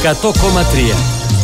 100,3.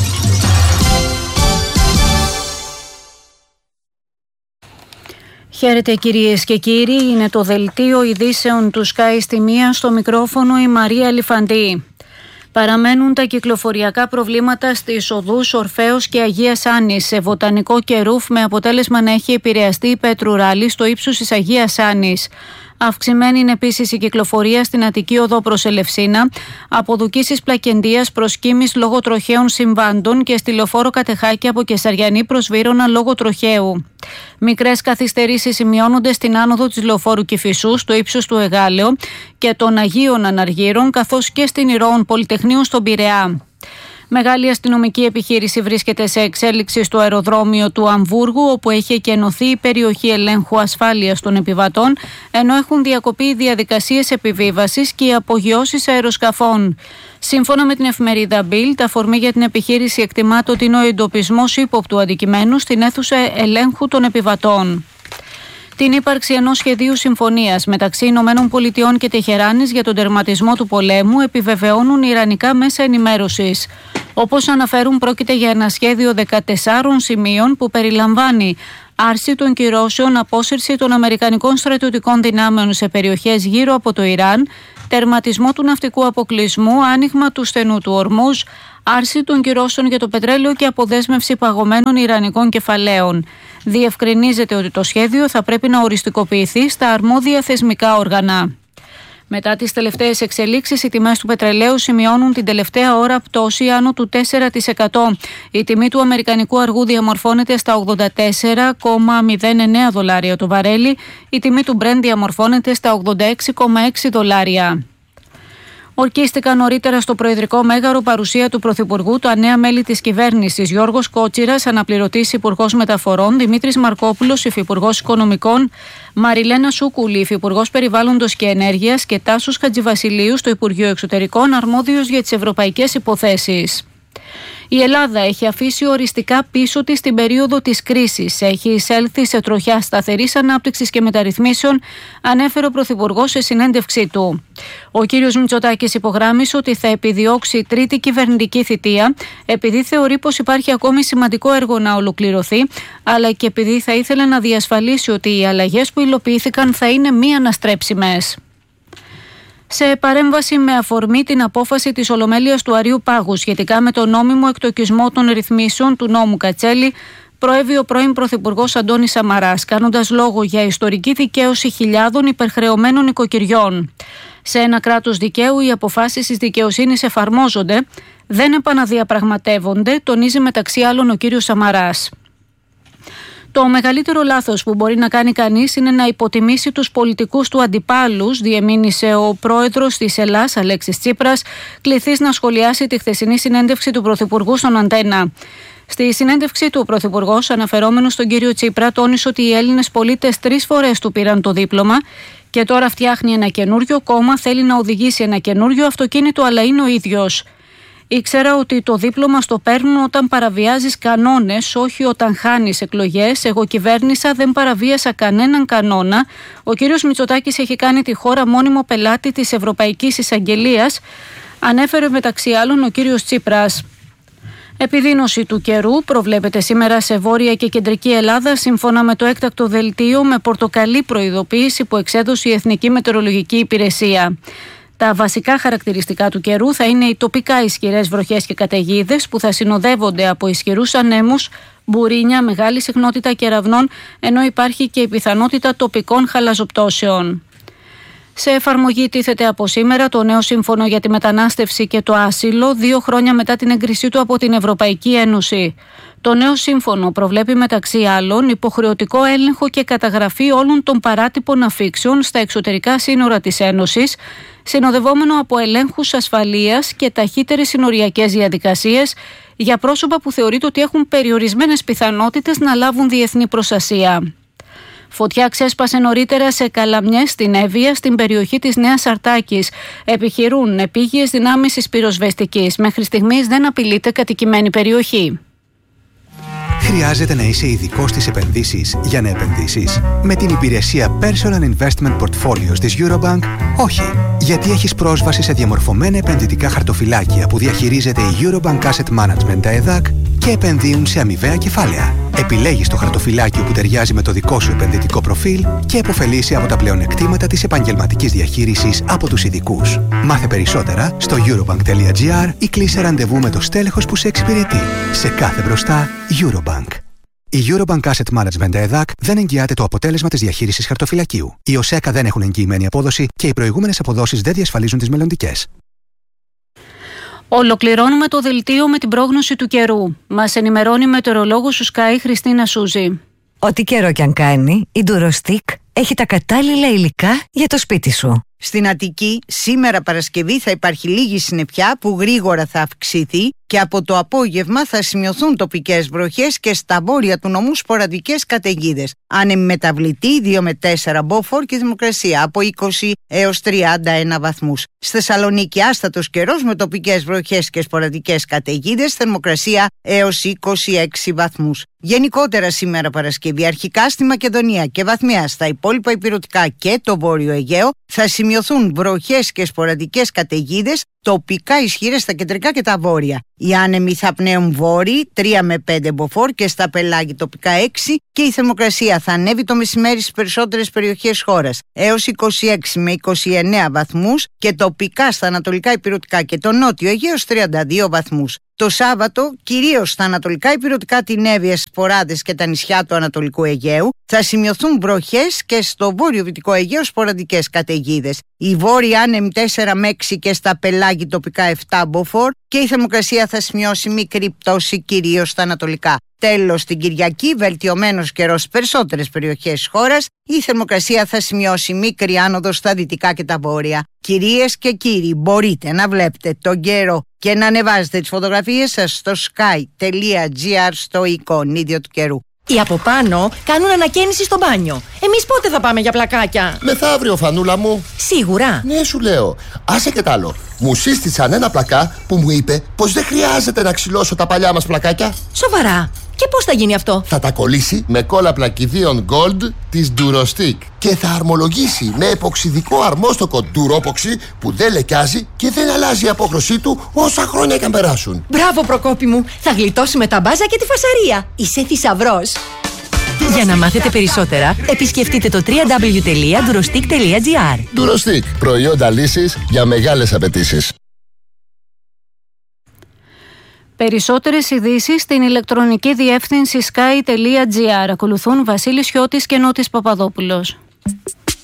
Χαίρετε κυρίες και κύριοι, είναι το δελτίο ειδήσεων του Sky στη μία, στο μικρόφωνο η Μαρία Λιφαντή. Παραμένουν τα κυκλοφοριακά προβλήματα στις οδούς Ορφέως και Αγίας Άννης σε Βοτανικό και Ρούφ, με αποτέλεσμα να έχει επηρεαστεί η Πέτρου Ράλη στο ύψος της Αγίας Άννης. Αυξημένη είναι επίσης η κυκλοφορία στην Αττική Οδό προς Ελευσίνα, από Δουκίσης Πλακεντίας προς Κίμης λόγω τροχαίων συμβάντων και στη Λεωφόρο Κατεχάκη από Κεσαριανή προς Βύρωνα λόγω τροχαίου. Μικρές καθυστερήσεις σημειώνονται στην άνοδο της Λεωφόρου Κηφισού στο ύψος του Εγάλεο και των Αγίων Αναργύρων, καθώς και στην Ηρώων Πολυτεχνείου στον Πειραιά. Μεγάλη αστυνομική επιχείρηση βρίσκεται σε εξέλιξη στο αεροδρόμιο του Αμβούργου, όπου έχει εκενωθεί η περιοχή ελέγχου ασφάλειας των επιβατών, ενώ έχουν διακοπεί οι διαδικασίες επιβίβασης και οι απογειώσεις αεροσκαφών. Σύμφωνα με την εφημερίδα Bild, αφορμή για την επιχείρηση εκτιμάται ότι είναι ο εντοπισμός ύποπτου αντικειμένου στην αίθουσα ελέγχου των επιβατών. Την ύπαρξη ενός σχεδίου συμφωνίας μεταξύ ΗΠΑ και Τεχεράνης για τον τερματισμό του πολέμου επιβεβαιώνουν ιρανικά μέσα ενημέρωσης. Όπως αναφέρουν, πρόκειται για ένα σχέδιο 14 σημείων που περιλαμβάνει άρση των κυρώσεων, απόσυρση των αμερικανικών στρατιωτικών δυνάμεων σε περιοχές γύρω από το Ιράν, τερματισμό του ναυτικού αποκλεισμού, άνοιγμα του στενού του Ορμούζ, άρση των κυρώσεων για το πετρέλαιο και αποδέσμευση παγωμένων ιρανικών κεφαλαίων. Διευκρινίζεται ότι το σχέδιο θα πρέπει να οριστικοποιηθεί στα αρμόδια θεσμικά όργανα. Μετά τις τελευταίες εξελίξεις, οι τιμές του πετρελαίου σημειώνουν την τελευταία ώρα πτώση άνω του 4%. Η τιμή του αμερικανικού αργού διαμορφώνεται στα $84,09 το βαρέλι. Η τιμή του Brent διαμορφώνεται στα $86,6. Ορκίστηκαν νωρίτερα στο Προεδρικό Μέγαρο παρουσία του Πρωθυπουργού τα νέα μέλη της κυβέρνησης: Γιώργος Κότσιρας, αναπληρωτής Υπουργός Μεταφορών, Δημήτρης Μαρκόπουλος, Υφυπουργός Οικονομικών, Μαριλένα Σούκουλη, Υφυπουργός Περιβάλλοντος και Ενέργειας και Τάσος Χατζηβασιλείου στο Υπουργείο Εξωτερικών, αρμόδιος για τις ευρωπαϊκές υποθέσεις. Η Ελλάδα έχει αφήσει οριστικά πίσω της την περίοδο της κρίσης. Έχει εισέλθει σε τροχιά σταθερής ανάπτυξης και μεταρρυθμίσεων, ανέφερε ο Πρωθυπουργός σε συνέντευξή του. Ο κύριος Μητσοτάκης υπογράμμισε ότι θα επιδιώξει τρίτη κυβερνητική θητεία, επειδή θεωρεί πως υπάρχει ακόμη σημαντικό έργο να ολοκληρωθεί, αλλά και επειδή θα ήθελε να διασφαλίσει ότι οι αλλαγές που υλοποιήθηκαν θα είναι μη αναστρέψιμες. Σε παρέμβαση με αφορμή την απόφαση της Ολομέλειας του Αριού Πάγου σχετικά με τον νόμιμο εκτοκισμό των ρυθμίσεων του νόμου Κατσέλη, προέβη ο πρώην Πρωθυπουργός Αντώνης Σαμαράς, κάνοντας λόγο για ιστορική δικαίωση χιλιάδων υπερχρεωμένων οικοκυριών. Σε ένα κράτος δικαίου, οι αποφάσεις της δικαιοσύνης εφαρμόζονται, δεν επαναδιαπραγματεύονται, τονίζει μεταξύ άλλων ο κύριος Σαμαράς. Το μεγαλύτερο λάθος που μπορεί να κάνει κανείς είναι να υποτιμήσει τους πολιτικούς του αντιπάλους, διεμήνυσε ο πρόεδρος της Ελλάς, Αλέξης Τσίπρας, κληθής να σχολιάσει τη χθεσινή συνέντευξη του Πρωθυπουργού στον Αντένα. Στη συνέντευξή του, ο Πρωθυπουργός, αναφερόμενος στον κύριο Τσίπρα, τόνισε ότι οι Έλληνες πολίτες 3 φορές του πήραν το δίπλωμα και τώρα φτιάχνει ένα καινούριο κόμμα, θέλει να οδηγήσει ένα καινούριο αυτοκίνητο, αλλά είναι ο ίδιος. Ήξερα ότι το δίπλωμα στο παίρνουν όταν παραβιάζεις κανόνες, όχι όταν χάνεις εκλογές. Εγώ κυβέρνησα, δεν παραβίασα κανέναν κανόνα. Ο κύριος Μητσοτάκης έχει κάνει τη χώρα μόνιμο πελάτη της Ευρωπαϊκής Εισαγγελίας, ανέφερε μεταξύ άλλων ο κύριος Τσίπρας. Επιδείνωση του καιρού προβλέπεται σήμερα σε βόρεια και κεντρική Ελλάδα, σύμφωνα με το έκτακτο δελτίο με πορτοκαλί προειδοποίηση που εξέδωσε η Εθνική Μετεωρολογική Υπηρεσία. Τα βασικά χαρακτηριστικά του καιρού θα είναι οι τοπικά ισχυρές βροχές και καταιγίδες που θα συνοδεύονται από ισχυρούς ανέμους, μπουρίνια, μεγάλη συχνότητα κεραυνών, ενώ υπάρχει και η πιθανότητα τοπικών χαλαζοπτώσεων. Σε εφαρμογή τίθεται από σήμερα το νέο σύμφωνο για τη μετανάστευση και το άσυλο, 2 χρόνια μετά την έγκρισή του από την Ευρωπαϊκή Ένωση. Το νέο σύμφωνο προβλέπει μεταξύ άλλων υποχρεωτικό έλεγχο και καταγραφή όλων των παράτυπων αφήξεων στα εξωτερικά σύνορα της Ένωσης, συνοδευόμενο από ελέγχους ασφαλείας και ταχύτερες συνοριακές διαδικασίες για πρόσωπα που θεωρείται ότι έχουν περιορισμένες πιθανότητες να λάβουν διεθνή προστασία. Φωτιά ξέσπασε νωρίτερα σε Καλαμιές στην Εύβοια, στην περιοχή της Νέας Αρτάκης. Επιχειρούν επίγειες δυνάμεις της πυροσβεστικής. Μέχρι στιγμής δεν απειλείται κατοικημένη περιοχή. χρειάζεται να είσαι ειδικός στις επενδύσεις για να επενδύσεις? Με την υπηρεσία Personal Investment Portfolios της Eurobank, όχι. Γιατί έχεις πρόσβαση σε διαμορφωμένα επενδυτικά χαρτοφυλάκια που διαχειρίζεται η Eurobank Asset Management ΕΔΑΚ και επενδύουν σε αμοιβαία κεφάλαια. Επιλέγεις το χαρτοφυλάκιο που ταιριάζει με το δικό σου επενδυτικό προφίλ και επωφελείσαι από τα πλεονεκτήματα της επαγγελματικής διαχείρισης από τους ειδικούς. Μάθε περισσότερα στο eurobank.gr ή κλείσε ραντεβού με το στέλεχος που σε εξυπηρετεί. Σε κάθε μπροστά, Eurobank. Η Eurobank Asset Management ΕΔΑΚ δεν εγγυάται το αποτέλεσμα της διαχείρισης χαρτοφυλακίου. Οι ΟΣΕΚΑ δεν έχουν εγγυημένη απόδοση και οι προηγούμενες αποδόσεις δεν διασφαλίζουν τις μελλοντικές. Ολοκληρώνουμε το δελτίο με την πρόγνωση του καιρού. Μας ενημερώνει η μετεωρολόγος του Sky Χριστίνα Σούζη. Ό,τι καιρό κι αν κάνει, η Durostick έχει τα κατάλληλα υλικά για το σπίτι σου. Στην Αττική, σήμερα Παρασκευή θα υπάρχει λίγη συννεφιά που γρήγορα θα αυξηθεί και από το απόγευμα θα σημειωθούν τοπικές βροχές και στα βόρεια του νομού σποραδικές καταιγίδες. Άνεμη μεταβλητή 2 με 4 μποφόρ και θερμοκρασία από 20 έως 31 βαθμούς. Στη Θεσσαλονίκη άστατος καιρός με τοπικές βροχές και σποραδικές καταιγίδες, θερμοκρασία έως 26 βαθμούς. Γενικότερα σήμερα Παρασκευή, αρχικά στη Μακεδονία και βαθμιά στα υπόλοιπα ηπειρωτικά και το Βόρειο Αιγαίο θα σημειωθούν βροχές και σποραδικές καταιγίδες, τοπικά ισχυρές στα κεντρικά και τα βόρεια. Οι άνεμοι θα πνέουν βόρειοι 3 με 5 μποφόρ και στα πελάγη τοπικά 6 και η θερμοκρασία θα ανέβει το μεσημέρι στις περισσότερες περιοχές χώρας έως 26 με 29 βαθμούς και τοπικά στα ανατολικά ηπειρωτικά και το νότιο Αιγαίο 32 βαθμούς. Το Σάββατο, κυρίως στα ανατολικά ηπειρωτικά, την Εύβοια, Σποράδες και τα νησιά του Ανατολικού Αιγαίου, θα σημειωθούν βροχές και στο βόρειο-βυτικό Αιγαίο σποραδικές καταιγίδες. Οι βόρειοι άνεμοι 4 με 6 και στα πελάγη τοπικά 7 μποφόρ και η θερμοκρασία θα σημειώσει μικρή πτώση κυρίως στα ανατολικά. Τέλος, την Κυριακή, βελτιωμένος καιρός στις περισσότερες περιοχές της χώρας, η θερμοκρασία θα σημειώσει μικρή άνοδο στα δυτικά και τα βόρεια. Κυρίες και κύριοι, μπορείτε να βλέπετε τον καιρό και να ανεβάζετε τις φωτογραφίες σας στο sky.gr στο εικονίδιο του καιρού. Οι από πάνω κάνουν ανακαίνιση στο μπάνιο. Εμείς πότε θα πάμε για πλακάκια? Μεθαύριο, Φανούλα μου. Σίγουρα? Ναι, σου λέω. Άσε και τ' άλλο. Μου σύστησαν ένα πλακά που μου είπε πως δεν χρειάζεται να ξυλώσω τα παλιά μας πλακάκια. Σοβαρά? Και πώς θα γίνει αυτό? Θα τα κολλήσει με κόλλα πλακιδίων Gold της Durostick και θα αρμολογήσει με εποξιδικό αρμόστοκο Duropoxy που δεν λεκιάζει και δεν αλλάζει η απόχρωσή του όσα χρόνια και αν περάσουν. Μπράβο, Προκόπη μου. Θα γλιτώσουμε τα μπάζα και τη φασαρία. Είσαι θησαυρός. Για να μάθετε περισσότερα, επισκεφτείτε το www.durostick.gr. Durostick. Προϊόντα λύσης για μεγάλες απαιτήσεις. Περισσότερες ειδήσεις στην ηλεκτρονική διεύθυνση sky.gr. Ακολουθούν Βασίλης Χιώτης και Νότης Παπαδόπουλος.